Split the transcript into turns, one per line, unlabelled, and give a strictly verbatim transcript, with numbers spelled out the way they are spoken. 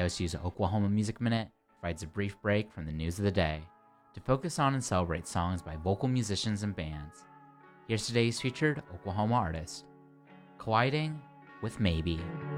A O C's Oklahoma Music Minute provides a brief break from the news of the day to focus on and celebrate songs by vocal musicians and bands. Here's today's featured Oklahoma artist, Colliding with Maybe.